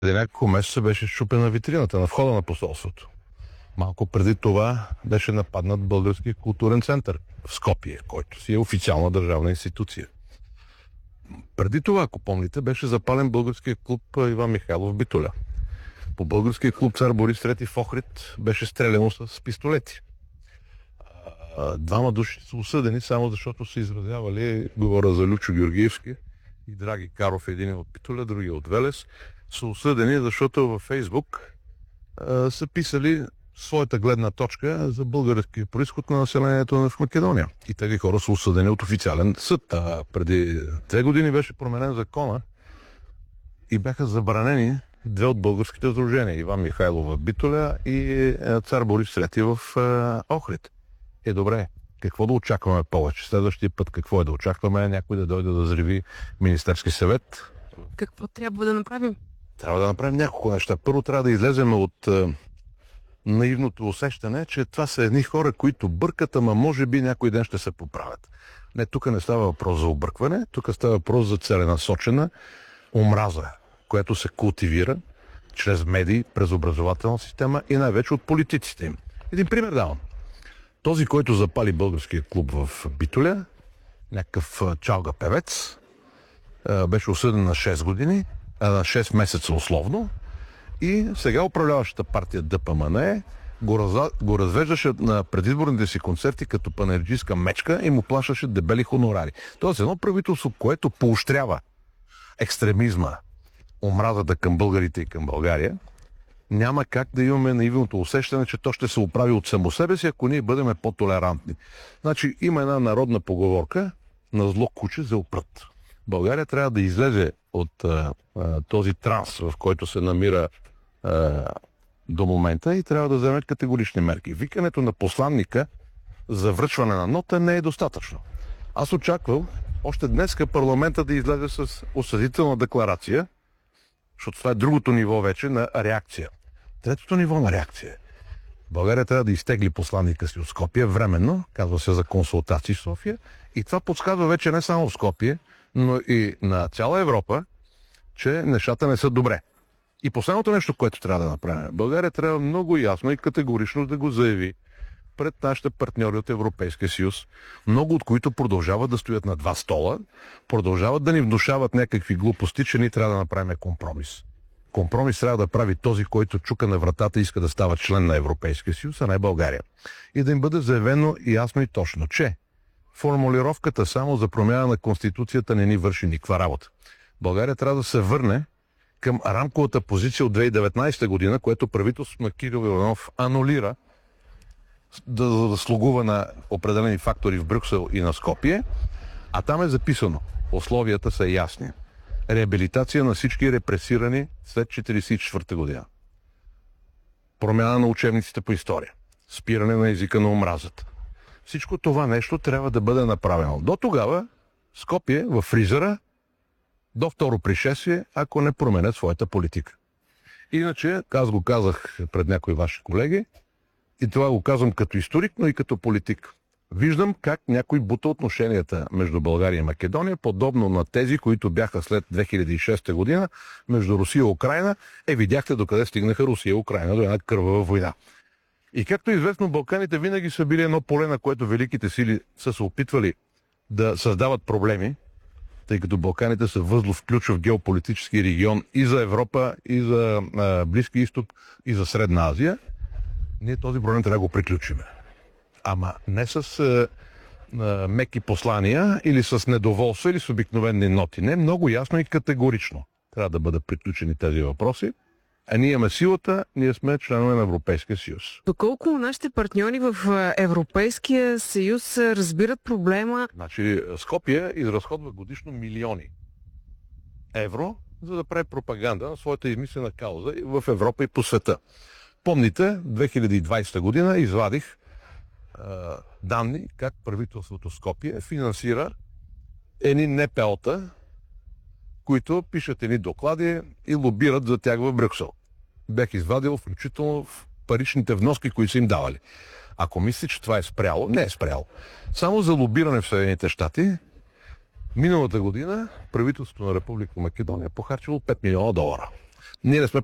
Преди няколко месеца беше счупена витрината на входа на посолството. Малко преди това беше нападнат Българския културен център в Скопие, който си е официална държавна институция. Преди това, ако помните, беше запален българския клуб Иван Михайлов в Битоля. По българския клуб Цар Борис III в Охрид беше стреляно с пистолети. Двама души са осъдени, само защото са изразявали, говоря за Лючо Георгиевски и Драги Каров, един от Битоля, другия от Велес, са осъдени, защото във Фейсбук са писали своята гледна точка за българския произход на населението в Македония. И тези хора са осъдени от официален съд. Преди 2 години беше променен закона и бяха забранени 2 от българските сдружения. Иван Михайлов в Битоля и Цар Борис III в Охрид. Добре, какво да очакваме повече? Следващия път какво е да очакваме? Някой да дойде да взриви Министерски съвет? Какво трябва да направим? Трябва да направим няколко неща. Първо трябва да излезем от наивното усещане, че това са едни хора, които бъркат, ама може би някой ден ще се поправят. Не, тук не става въпрос за объркване, тук става въпрос за целенасочена омраза, която се култивира чрез медии, през образователна система и най-вече от политиците им. Един пример давам. Този, който запали българския клуб в Битоля, някакъв чалга певец, беше осъден на 6 години, на 6 месеца условно, и сега управляващата партия ДПМН го развеждаше на предизборните си концерти като панерджийска мечка и му плащаше дебели хонорари. Тоест едно правителство, което поощрява екстремизма, омразата към българите и към България, няма как да имаме наивното усещане, че то ще се оправи от само себе си, ако ние бъдем по-толерантни. Значи има една народна поговорка: на зло куче зел прът. България трябва да излезе от този транс, в който се намира до момента, и трябва да вземе категорични мерки. Викането на посланника за връчване на нота не е достатъчно. Аз очаквам още днеска парламента да излезе с осъдителна декларация, защото това е другото ниво вече на реакция. Третото ниво на реакция. България трябва да изтегли посланника си от Скопие временно, казва се за консултации в София, и това подсказва вече не само в Скопие, но и на цяла Европа, че нещата не са добре. И последното нещо, което трябва да направим. България трябва много ясно и категорично да го заяви пред нашите партньори от Европейския съюз, много от които продължават да стоят на 2 стола, продължават да ни внушават някакви глупости, че ние трябва да направим компромис. Компромис трябва да прави този, който чука на вратата и иска да става член на Европейския съюз, а не България. И да им бъде заявено ясно и точно, че формулировката само за промяна на Конституцията не ни върши никаква работа. България трябва да се върне към рамковата позиция от 2019 година, което правителството на Кирил Иванов анулира, да слугува на определени фактори в Брюксел и на Скопие, а там е записано: условията са ясни. Реабилитация на всички репресирани след 1944 година. Промяна на учебниците по история. Спиране на езика на омразата. Всичко това нещо трябва да бъде направено. До тогава Скопие в фризера до второ пришествие, ако не променят своята политика. Иначе, аз го казах пред някои ваши колеги, и това го казвам като историк, но и като политик. Виждам как някой бута отношенията между България и Македония, подобно на тези, които бяха след 2006 година между Русия и Украйна. Видяхте докъде стигнаха Русия и Украйна, до една кървава война. И както е известно, Балканите винаги са били едно поле, на което великите сили са се опитвали да създават проблеми, тъй като Балканите са възлов ключов геополитически регион и за Европа, и за Близки изток, и за Средна Азия. Ние този проблем трябва да го приключим. Ама не с меки послания или с недоволство, или с обикновени ноти. Не, много ясно и категорично трябва да бъдат приключени тези въпроси. А ние имаме силата, ние сме членове на Европейския съюз. Доколко нашите партньори в Европейския съюз разбират проблема? Значи Скопие изразходва годишно милиони евро, за да прави пропаганда на своята измислена кауза в Европа и по света. Помните, 2020 година извадих данни как правителството Скопие финансира едни НПО-та, които пишат едни доклади и лобират за тях в Брюксел. Бях извадил включително в паричните вноски, които са им давали. Ако мисли, че това е спряло, не е спряло. Само за лобиране в Съединените щати миналата година правителството на Република Македония похарчило $5 милиона. Ние не сме